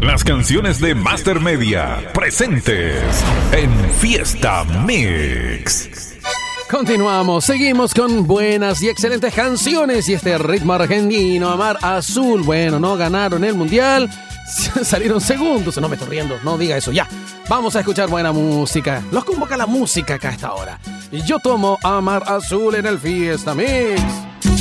Las canciones de Master Media presentes en Fiesta Mix. Continuamos, seguimos con buenas y excelentes canciones y este ritmo argentino, Amar Azul. Bueno, no ganaron el mundial, salieron segundos. No me estoy riendo, no diga eso, ya. Vamos a escuchar buena música. Los convoca la música acá a esta hora. Y yo tomo Amar Azul en el Fiesta Mix.